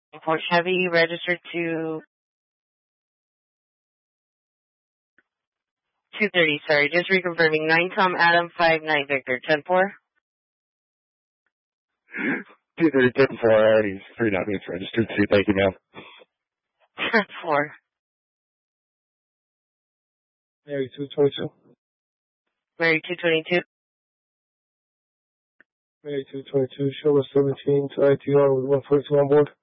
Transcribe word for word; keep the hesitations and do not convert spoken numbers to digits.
Ford Chevy registered to two thirty, sorry, just reconfirming. nine Tom Adam, five nine Victor, ten four. two thirty, ten four, already three nine minutes registered. See, thank you, ma'am. ten four. Mary two twenty-two. Mary two twenty-two. Mary two twenty-two, show us seventeen to I T R with one forty-two on board.